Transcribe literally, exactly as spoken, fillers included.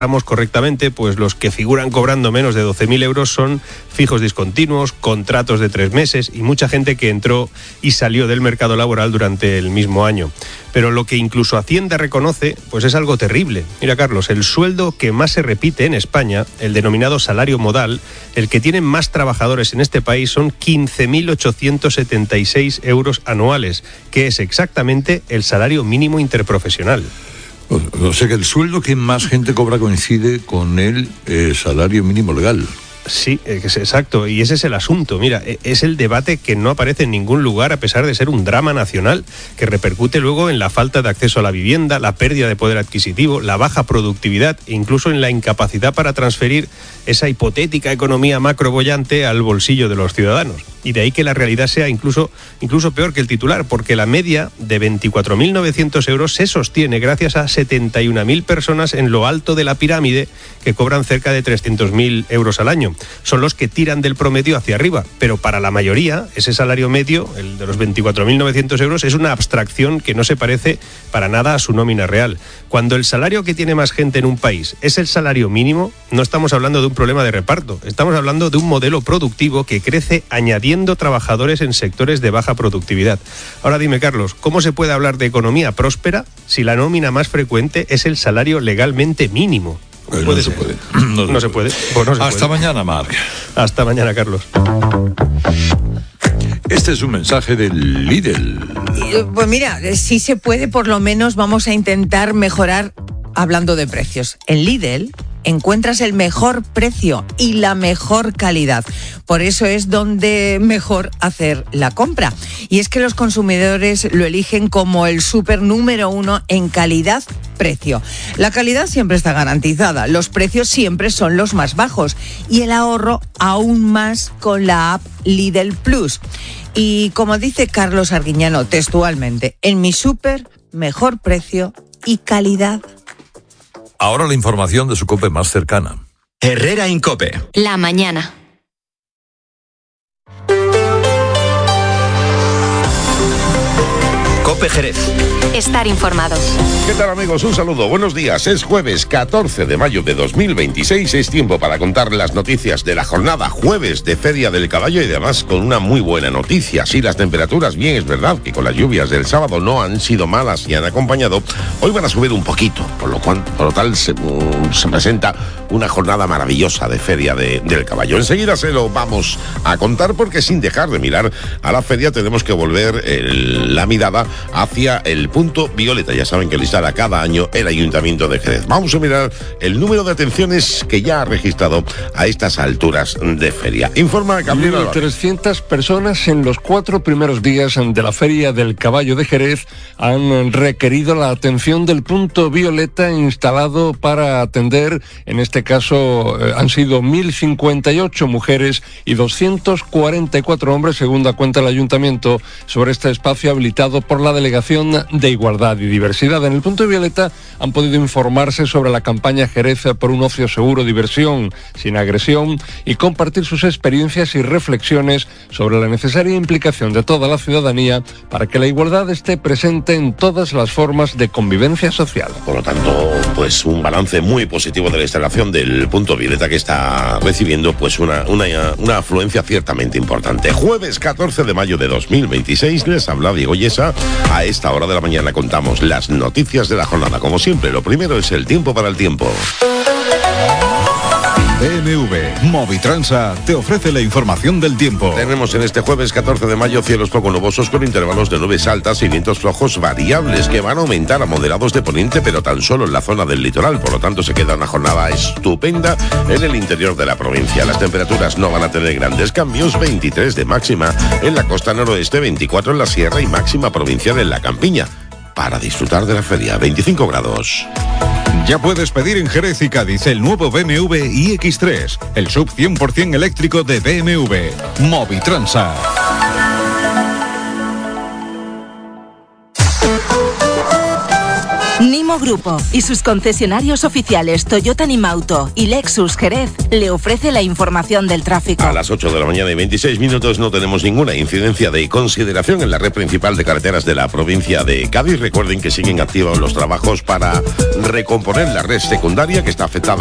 correctamente, pues los que figuran cobrando menos de doce mil euros son fijos discontinuos, contratos de tres meses y mucha gente que entró y salió del mercado laboral durante el mismo año. Pero lo que incluso Hacienda reconoce, pues es algo terrible. Mira, Carlos, el sueldo que más se repite en España, el denominado salario modal, el que tienen más trabajadores en este país, son quince mil ochocientos setenta y seis euros anuales, que es exactamente el salario mínimo interprofesional. O sea que el sueldo que más gente cobra coincide con el eh, salario mínimo legal. Sí, es exacto, y ese es el asunto. Mira, es el debate que no aparece en ningún lugar a pesar de ser un drama nacional, que repercute luego en la falta de acceso a la vivienda, la pérdida de poder adquisitivo, la baja productividad e incluso en la incapacidad para transferir esa hipotética economía macroboyante al bolsillo de los ciudadanos. Y de ahí que la realidad sea incluso, incluso peor que el titular, porque la media de veinticuatro mil novecientos euros se sostiene gracias a setenta y una mil personas en lo alto de la pirámide que cobran cerca de trescientos mil euros al año. Son los que tiran del promedio hacia arriba, pero para la mayoría ese salario medio, el de los veinticuatro mil novecientos euros, es una abstracción que no se parece para nada a su nómina real. Cuando el salario que tiene más gente en un país es el salario mínimo, no estamos hablando de un problema de reparto, estamos hablando de un modelo productivo que crece añadiendo trabajadores en sectores de baja productividad. Ahora dime, Carlos, ¿cómo se puede hablar de economía próspera si la nómina más frecuente es el salario legalmente mínimo? Pues no, se puede. no, no se puede. Pues no se Hasta puede. mañana, Marc. Hasta mañana, Carlos. Este es un mensaje del Lidl. Pues mira, si se puede, por lo menos vamos a intentar mejorar hablando de precios. En Lidl encuentras el mejor precio y la mejor calidad. Por eso es donde mejor hacer la compra. Y es que los consumidores lo eligen como el súper número uno en calidad-precio. La calidad siempre está garantizada, los precios siempre son los más bajos y el ahorro aún más con la app Lidl Plus. Y como dice Carlos Arguiñano textualmente, en mi súper, mejor precio y calidad. Ahora la información de su COPE más cercana. Herrera Incope. La mañana. COPE Jerez. Estar informados. ¿Qué tal, amigos? Un saludo, buenos días. Es jueves catorce de mayo de dos mil veintiséis. Es tiempo para contar las noticias de la jornada jueves de Feria del Caballo y además con una muy buena noticia. Sí, las temperaturas, bien, es verdad que con las lluvias del sábado no han sido malas y han acompañado. Hoy van a subir un poquito, por lo cual, por lo tal se, um, se presenta una jornada maravillosa de Feria de, del Caballo. Enseguida se lo vamos a contar porque sin dejar de mirar a la feria tenemos que volver el, la mirada hacia el punto violeta. Ya saben que lo instala cada año el Ayuntamiento de Jerez. Vamos a mirar el número de atenciones que ya ha registrado a estas alturas de feria. Informa Gabriel Álvarez. trescientas personas en los cuatro primeros días de la Feria del Caballo de Jerez han requerido la atención del punto violeta instalado para atender, en este caso eh, han sido mil cincuenta y ocho mujeres y doscientos cuarenta y cuatro hombres, según da cuenta el Ayuntamiento, sobre este espacio habilitado por la Delegación de Igualdad y Diversidad. En el punto violeta han podido informarse sobre la campaña Jerez por un ocio seguro, diversión sin agresión y compartir sus experiencias y reflexiones sobre la necesaria implicación de toda la ciudadanía para que la igualdad esté presente en todas las formas de convivencia social. Por lo tanto, pues un balance muy positivo de la instalación del punto violeta, que está recibiendo pues una, una, una afluencia ciertamente importante. Jueves catorce de mayo de dos mil veintiséis, les habla Diego Yesa. A esta hora de la mañana contamos las noticias de la jornada. Como siempre, lo primero es el tiempo para el tiempo. B M W Movitransa te ofrece la información del tiempo. Tenemos en este jueves catorce de mayo cielos poco nubosos con intervalos de nubes altas y vientos flojos variables que van a aumentar a moderados de poniente, pero tan solo en la zona del litoral. Por lo tanto, se queda una jornada estupenda en el interior de la provincia. Las temperaturas no van a tener grandes cambios, veintitrés de máxima en la costa noroeste, veinticuatro en la sierra y máxima provincial en la campiña. Para disfrutar de la feria, veinticinco grados. Ya puedes pedir en Jerez y Cádiz el nuevo B M W i X tres, el sub cien por ciento eléctrico de B M W. Movitransa. Ni Autódromo Grupo y sus concesionarios oficiales Toyota Nimauto y Lexus Jerez le ofrece la información del tráfico. A las ocho de la mañana y veintiséis minutos no tenemos ninguna incidencia de consideración en la red principal de carreteras de la provincia de Cádiz. Recuerden que siguen activos los trabajos para recomponer la red secundaria que está afectada